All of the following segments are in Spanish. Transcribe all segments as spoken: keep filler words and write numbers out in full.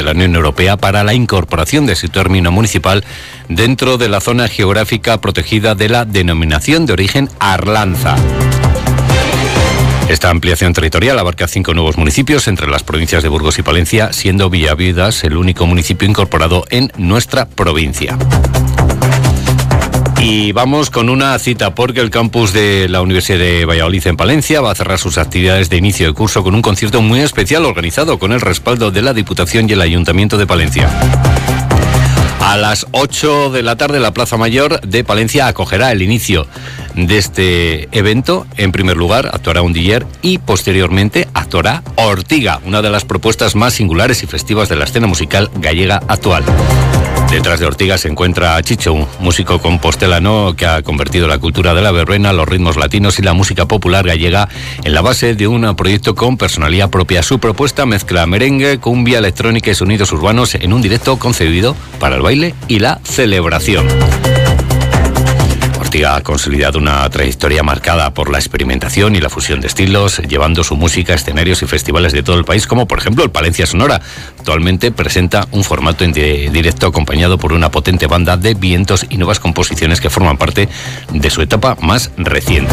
la Unión Europea para la incorporación de su término municipal dentro de la zona geográfica protegida de la denominación de origen Arlanza. Esta ampliación territorial abarca cinco nuevos municipios entre las provincias de Burgos y Palencia, siendo Villavidas el único municipio incorporado en nuestra provincia. Y vamos con una cita porque el campus de la Universidad de Valladolid en Palencia va a cerrar sus actividades de inicio de curso con un concierto muy especial organizado con el respaldo de la Diputación y el Ayuntamiento de Palencia. A las ocho de la tarde la Plaza Mayor de Palencia acogerá el inicio de este evento. En primer lugar actuará Undiller y posteriormente actuará Ortiga, una de las propuestas más singulares y festivas de la escena musical gallega actual. Detrás de Ortiga se encuentra Chicho, un músico compostelano que ha convertido la cultura de la verbena, los ritmos latinos y la música popular gallega en la base de un proyecto con personalidad propia. Su propuesta mezcla merengue, cumbia, electrónica y sonidos urbanos en un directo concebido para el baile y la celebración. Ortiga ha consolidado una trayectoria marcada por la experimentación y la fusión de estilos, llevando su música a escenarios y festivales de todo el país, como por ejemplo el Palencia Sonora. Actualmente presenta un formato en directo acompañado por una potente banda de vientos y nuevas composiciones que forman parte de su etapa más reciente.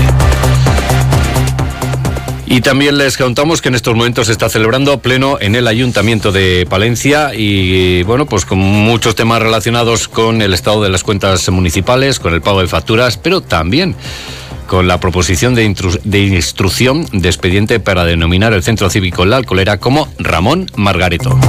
Y también les contamos que en estos momentos se está celebrando pleno en el Ayuntamiento de Palencia y, bueno, pues con muchos temas relacionados con el estado de las cuentas municipales, con el pago de facturas, pero también con la proposición de, instru- de instrucción de expediente para denominar el Centro Cívico La Alcolera como Ramón Margareto.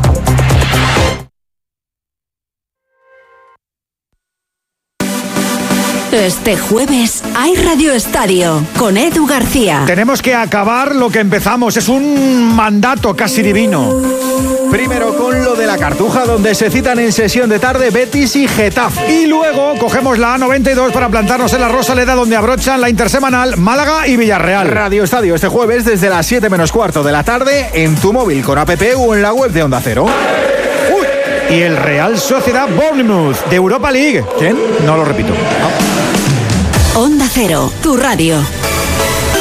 Este jueves hay Radio Estadio con Edu García. Tenemos que acabar lo que empezamos, es un mandato casi divino. Primero con lo de la Cartuja, donde se citan en sesión de tarde Betis y Getafe. Y luego cogemos la A noventa y dos para plantarnos en la Rosaleda, donde abrochan la intersemanal Málaga y Villarreal. Radio Estadio este jueves desde las siete menos cuarto de la tarde en tu móvil con app o en la web de Onda Cero. Uy, y el Real Sociedad Bournemouth de Europa League. ¿Quién? No lo repito. No. Onda Cero, tu radio.